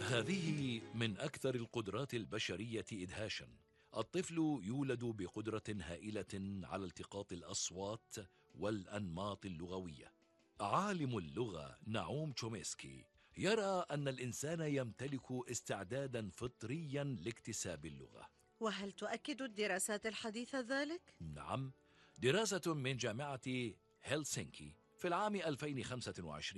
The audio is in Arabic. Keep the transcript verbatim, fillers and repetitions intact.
هذه من أكثر القدرات البشرية إدهاشاً. الطفل يولد بقدرة هائلة على التقاط الأصوات والأنماط اللغوية. عالم اللغة نعوم تشومسكي يرى أن الإنسان يمتلك استعداداً فطرياً لاكتساب اللغة. وهل تؤكد الدراسات الحديثة ذلك؟ نعم، دراسة من جامعة هلسنكي في العام ألفين وخمسة وعشرين